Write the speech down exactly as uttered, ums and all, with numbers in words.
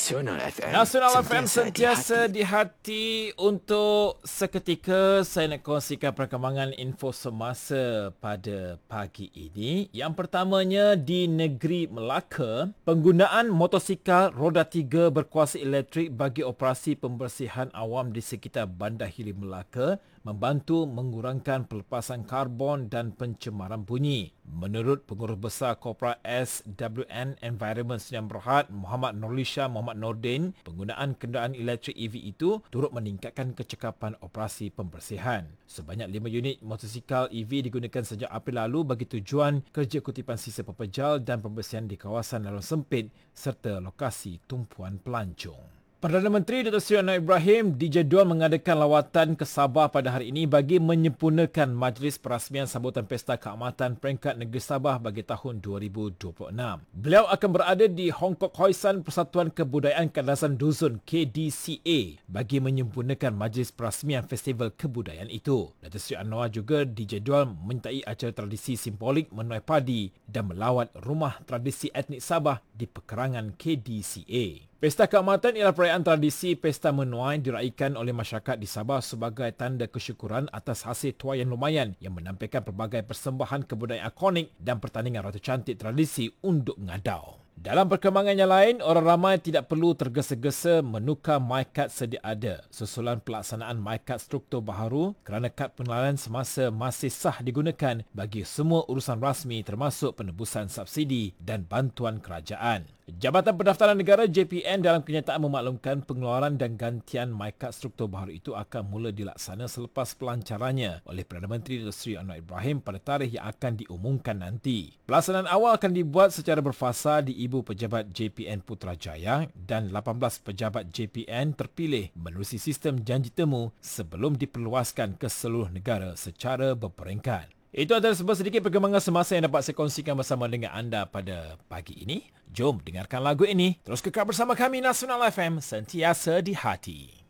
Nasional F M. Nasional F M sentiasa di hati. di hati. Untuk seketika saya nak kongsikan perkembangan info semasa pada pagi ini. Yang pertamanya, di negeri Melaka, penggunaan motosikal roda tiga berkuasa elektrik bagi operasi pembersihan awam di sekitar Bandar Hilir Melaka membantu mengurangkan pelepasan karbon dan pencemaran bunyi. Menurut Pengurus Besar Korporat S W N Environment Sdn Bhd Muhammad Nurlisha Muhammad Nordin, penggunaan kenderaan elektrik E V itu turut meningkatkan kecekapan operasi pembersihan. Sebanyak lima unit motosikal E V digunakan sejak April lalu bagi tujuan kerja kutipan sisa pepejal dan pembersihan di kawasan lorong sempit serta lokasi tumpuan pelancong. Perdana Menteri Datuk Seri Anwar Ibrahim dijadual mengadakan lawatan ke Sabah pada hari ini bagi menyempurnakan majlis perasmian sambutan Pesta Keamatan Peringkat Negeri Sabah bagi tahun dua ribu dua puluh enam. Beliau akan berada di Hong Kok Hoi San Persatuan Kebudayaan Kadazan Dusun K D C A bagi menyempurnakan majlis perasmian festival kebudayaan itu. Datuk Seri Anwar juga dijadual menyertai acara tradisi simbolik menuai padi dan melawat rumah tradisi etnik Sabah di perkerangan K D C A. Pesta Keamatan ialah perayaan tradisi pesta menuai diraikan oleh masyarakat di Sabah sebagai tanda kesyukuran atas hasil tuai yang lumayan yang menampilkan pelbagai persembahan kebudayaan ikonik dan pertandingan ratu cantik tradisi unduk ngadau. Dalam perkembangan yang lain, orang ramai tidak perlu tergesa-gesa menukar MyKad sedia ada susulan pelaksanaan MyKad struktur baharu kerana kad pengenalan semasa masih sah digunakan bagi semua urusan rasmi termasuk penebusan subsidi dan bantuan kerajaan. Jabatan Pendaftaran Negara J P N dalam kenyataan memaklumkan pengeluaran dan gantian MyKad struktur baharu itu akan mula dilaksana selepas pelancarannya oleh Perdana Menteri Datuk Seri Anwar Ibrahim pada tarikh yang akan diumumkan nanti. Pelaksanaan awal akan dibuat secara berfasa di Ibu Pejabat J P N Putrajaya dan lapan belas pejabat J P N terpilih menerusi sistem janji temu sebelum diperluaskan ke seluruh negara secara berperingkat. Itu adalah sebuah sedikit perkembangan semasa yang dapat saya kongsikan bersama dengan anda pada pagi ini. Jom dengarkan lagu ini. Terus kekal bersama kami Nasional F M, sentiasa di hati.